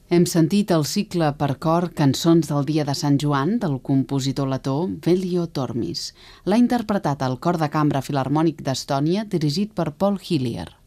Hem sentit el cicle per cor Cançons del dia de Sant Joan del compositor letó Veljo Tormis. L'ha interpretat el Cor de Cambra Filharmònic d'Estònia dirigit per Paul Hillier.